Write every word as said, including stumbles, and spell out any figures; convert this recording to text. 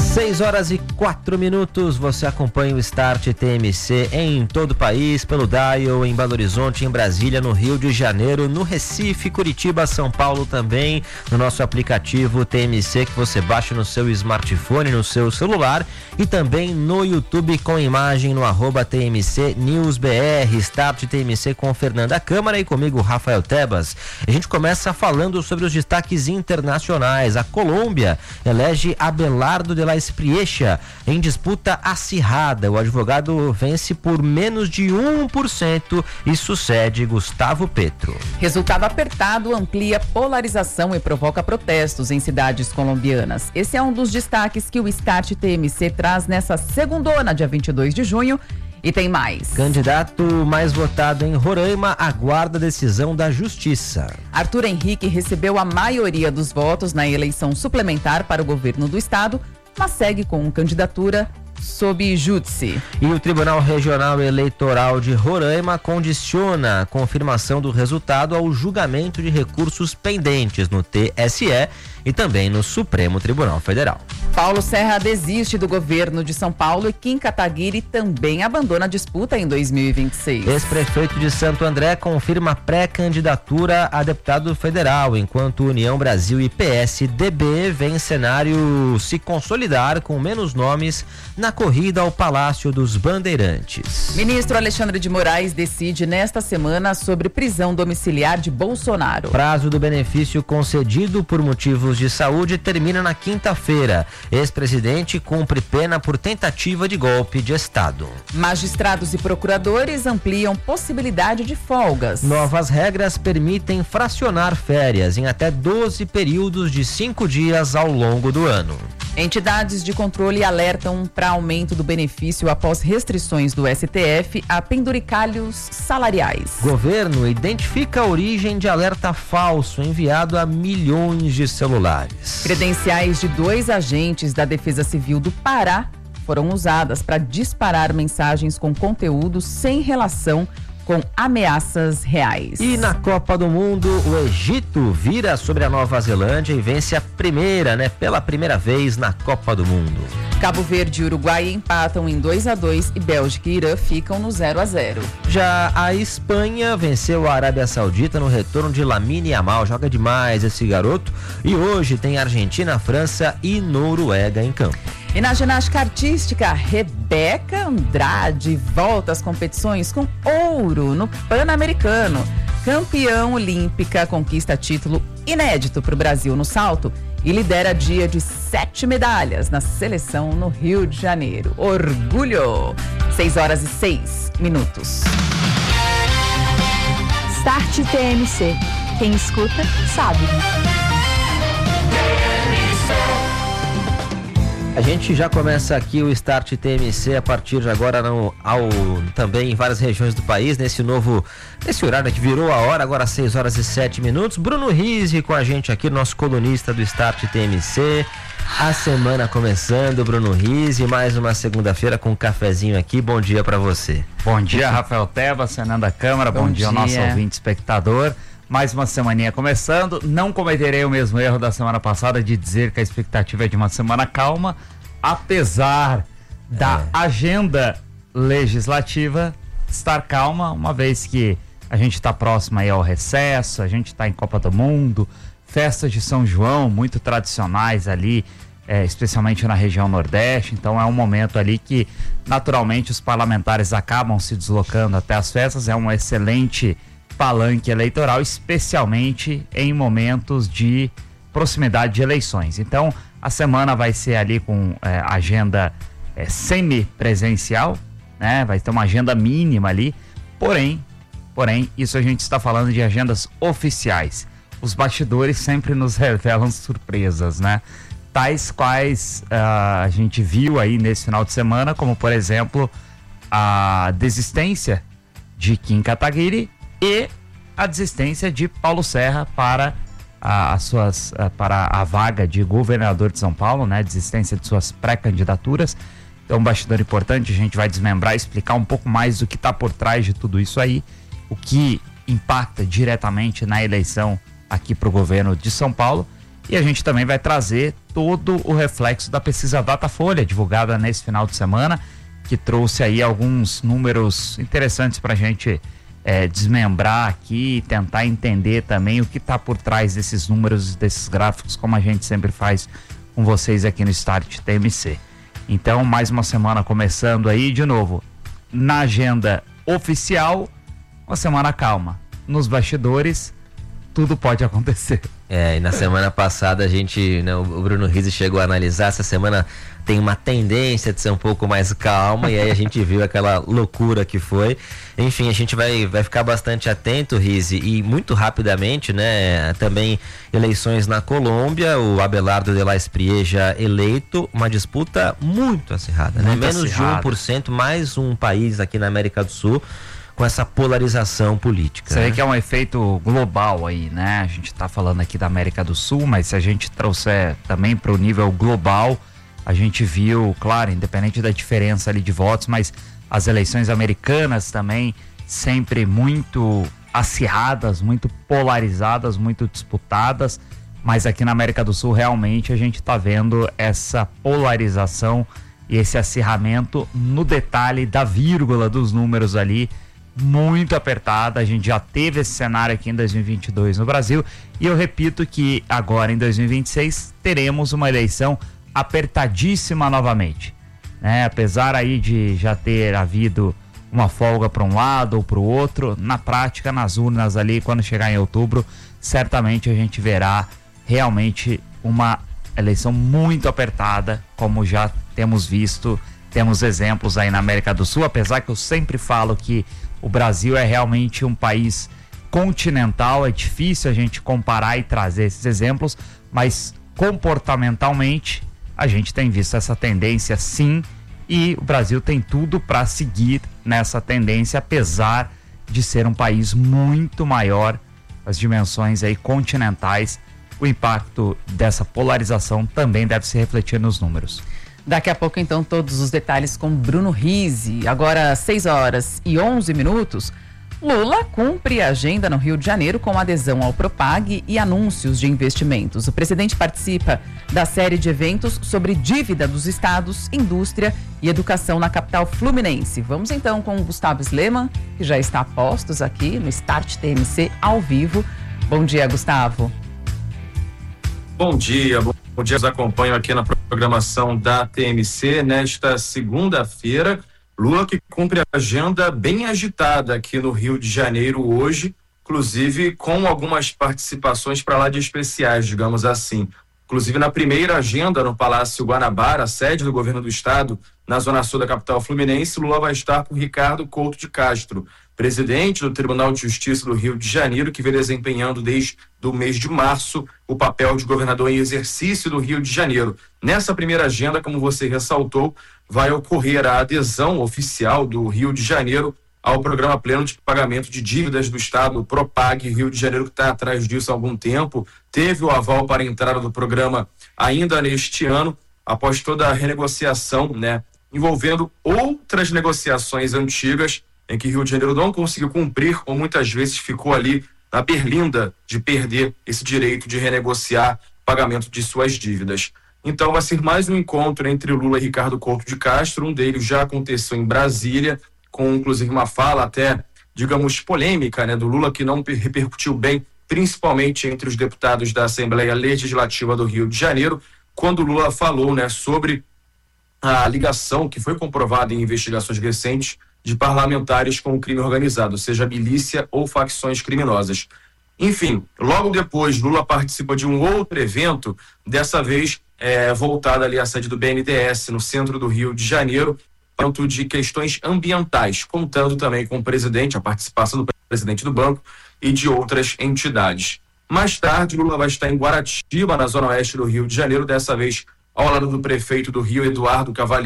seis horas e quatro minutos, você acompanha o Start T M C em todo o país, pelo Dial, em Belo Horizonte, em Brasília, no Rio de Janeiro, no Recife, Curitiba, São Paulo também, no nosso aplicativo T M C que você baixa no seu smartphone, no seu celular e também no YouTube com imagem no arroba T M C News B R, Start T M C com Fernanda Câmara e comigo Rafael Tebas. A gente começa falando sobre os destaques internacionais. A Colômbia elege Abelardo de la Espriella em disputa acirrada. O advogado vence por menos de um por cento e sucede Gustavo Petro. Resultado apertado amplia polarização e provoca protestos em cidades colombianas. Esse é um dos destaques que o Start T M C traz nessa segundona, dia vinte e dois de junho. E tem mais. Candidato mais votado em Roraima aguarda a decisão da Justiça. Arthur Henrique recebeu a maioria dos votos na eleição suplementar para o governo do estado, mas segue com candidatura sob júdice. E o Tribunal Regional Eleitoral de Roraima condiciona a confirmação do resultado ao julgamento de recursos pendentes no T S E e também no Supremo Tribunal Federal. Paulo Serra desiste do governo de São Paulo e Kim Kataguiri também abandona a disputa em dois mil e vinte e seis. Ex-prefeito de Santo André confirma pré-candidatura a deputado federal, enquanto União Brasil e P S D B vêem cenário se consolidar com menos nomes na corrida ao Palácio dos Bandeirantes. Ministro Alexandre de Moraes decide nesta semana sobre prisão domiciliar de Bolsonaro. Prazo do benefício concedido por motivos de saúde termina na quinta-feira. Ex-presidente cumpre pena por tentativa de golpe de Estado. Magistrados e procuradores ampliam possibilidade de folgas. Novas regras permitem fracionar férias em até doze períodos de cinco dias ao longo do ano. Entidades de controle alertam para aumento do benefício após restrições do S T F a penduricalhos salariais. Governo identifica a origem de alerta falso enviado a milhões de celulares. Credenciais de dois agentes da Defesa Civil do Pará foram usadas para disparar mensagens com conteúdo sem relação com ameaças reais. E na Copa do Mundo, o Egito vira sobre a Nova Zelândia e vence a primeira, né? Pela primeira vez na Copa do Mundo. Cabo Verde e Uruguai empatam em dois a dois e Bélgica e Irã ficam no zero a zero. Já a Espanha venceu a Arábia Saudita no retorno de Lamine Yamal. Joga demais esse garoto. E hoje tem Argentina, França e Noruega em campo. E na ginástica artística, Rebeca Andrade volta às competições com ouro no Pan-Americano. Campeã olímpica, conquista título inédito para o Brasil no salto e lidera dia de sete medalhas na seleção no Rio de Janeiro. Orgulho! seis horas e seis minutos. Start T M C. Quem escuta, sabe. A gente já começa aqui o Start T M C a partir de agora no, ao, também em várias regiões do país, nesse novo, nesse horário que virou a hora, agora seis horas e sete minutos. Bruno Rizzi com a gente aqui, nosso colunista do Start T M C. A semana começando, Bruno Rizzi, mais uma segunda-feira com um cafezinho aqui. Bom dia pra você. Bom dia, Rafael Tebas, Fernanda Câmara, bom, bom dia ao nosso ouvinte espectador. Mais uma semaninha começando, não cometerei o mesmo erro da semana passada de dizer que a expectativa é de uma semana calma, apesar da é. agenda legislativa estar calma, uma vez que a gente está próximo aí ao recesso, a gente está em Copa do Mundo, festas de São João, muito tradicionais ali, é, especialmente na região Nordeste, então é um momento ali que naturalmente os parlamentares acabam se deslocando até as festas, é um excelente palanque eleitoral, especialmente em momentos de proximidade de eleições. Então, a semana vai ser ali com é, agenda é, semipresencial, né? Vai ter uma agenda mínima ali, porém, porém, isso a gente está falando de agendas oficiais. Os bastidores sempre nos revelam surpresas, né? Tais quais uh, a gente viu aí nesse final de semana, como por exemplo, a desistência de Kim Kataguiri e a desistência de Paulo Serra para a, as suas, a, para a vaga de governador de São Paulo, né? Desistência de suas pré-candidaturas. Então, um bastidor importante, a gente vai desmembrar, explicar um pouco mais do que está por trás de tudo isso aí, o que impacta diretamente na eleição aqui para o governo de São Paulo E a gente também vai trazer todo o reflexo da pesquisa Datafolha, divulgada nesse final de semana, que trouxe aí alguns números interessantes para a gente é, desmembrar aqui e tentar entender também o que está por trás desses números, desses gráficos, como a gente sempre faz com vocês aqui no Start T M C. Então, mais uma semana começando aí, de novo, na agenda oficial, uma semana calma. Nos bastidores, tudo pode acontecer. É, e na semana passada a gente, né, o Bruno Rizzi chegou a analisar, essa semana tem uma tendência de ser um pouco mais calma, e aí a gente viu aquela loucura que foi. Enfim, a gente vai, vai ficar bastante atento, Rizzi, e muito rapidamente, né, também eleições na Colômbia, o Abelardo de la Espriella eleito, uma disputa muito acirrada, né? Menos acirrada. De um por cento, mais um país aqui na América do Sul com essa polarização política. Você né? vê que é um efeito global aí, né? A gente tá falando aqui da América do Sul, mas se a gente trouxer também para o nível global, a gente viu, claro, independente da diferença ali de votos, mas as eleições americanas também sempre muito acirradas, muito polarizadas, muito disputadas, mas aqui na América do Sul realmente a gente tá vendo essa polarização e esse acirramento no detalhe da vírgula dos números ali, muito apertada. A gente já teve esse cenário aqui em dois mil e vinte e dois no Brasil, e eu repito que agora em dois mil e vinte e seis teremos uma eleição apertadíssima novamente, né? Apesar aí de já ter havido uma folga para um lado ou para o outro, na prática, nas urnas ali, quando chegar em outubro, certamente a gente verá realmente uma eleição muito apertada, como já temos visto, temos exemplos aí na América do Sul, apesar que eu sempre falo que o Brasil é realmente um país continental, é difícil a gente comparar e trazer esses exemplos, mas comportamentalmente a gente tem visto essa tendência sim, e o Brasil tem tudo para seguir nessa tendência, apesar de ser um país muito maior, as dimensões aí continentais. O impacto dessa polarização também deve se refletir nos números. Daqui a pouco, então, todos os detalhes com Bruno Rizzi. Agora, seis horas e onze minutos. Lula cumpre a agenda no Rio de Janeiro com adesão ao Propag e anúncios de investimentos. O presidente participa da série de eventos sobre dívida dos estados, indústria e educação na capital fluminense. Vamos então com o Gustavo Sleman, que já está a postos aqui no Start T M C ao vivo. Bom dia, Gustavo. Bom dia, bom dia. Os acompanho aqui na programação da T M C nesta segunda-feira. Lula que cumpre a agenda bem agitada aqui no Rio de Janeiro hoje, inclusive com algumas participações para lá de especiais, digamos assim. Inclusive na primeira agenda no Palácio Guanabara, sede do governo do estado, na zona sul da capital fluminense, Lula vai estar com Ricardo Couto de Castro, presidente do Tribunal de Justiça do Rio de Janeiro, que vem desempenhando desde o mês de março o papel de governador em exercício do Rio de Janeiro. Nessa primeira agenda, como você ressaltou, vai ocorrer a adesão oficial do Rio de Janeiro ao Programa Pleno de Pagamento de Dívidas do Estado, o Propag. Rio de Janeiro, que está atrás disso há algum tempo, teve o aval para a entrada do programa ainda neste ano, após toda a renegociação, né, envolvendo outras negociações antigas, em que Rio de Janeiro não conseguiu cumprir, ou muitas vezes ficou ali na berlinda de perder esse direito de renegociar o pagamento de suas dívidas. Então vai ser mais um encontro entre Lula e Ricardo Couto de Castro. Um deles já aconteceu em Brasília, com inclusive uma fala até, digamos, polêmica, né, do Lula, que não repercutiu bem, principalmente entre os deputados da Assembleia Legislativa do Rio de Janeiro, quando Lula falou, né, sobre a ligação que foi comprovada em investigações recentes de parlamentares com o crime organizado, seja milícia ou facções criminosas. Enfim, logo depois, Lula participa de um outro evento, dessa vez é, voltado ali à sede do B N D E S, no centro do Rio de Janeiro, tanto de questões ambientais, contando também com o presidente, a participação do presidente do banco e de outras entidades. Mais tarde, Lula vai estar em Guaratiba, na zona oeste do Rio de Janeiro, dessa vez ao lado do prefeito do Rio, Eduardo Cavalieri.